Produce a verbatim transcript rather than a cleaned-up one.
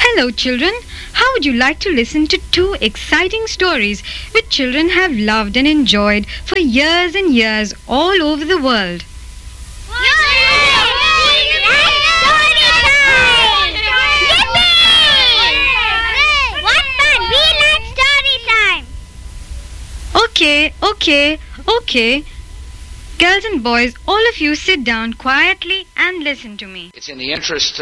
Hello children, how would you like to listen to two exciting stories which children have loved and enjoyed for years and years all over the world? Okay, okay, okay. Girls and boys, all of you sit down quietly and listen to me. It's in the interest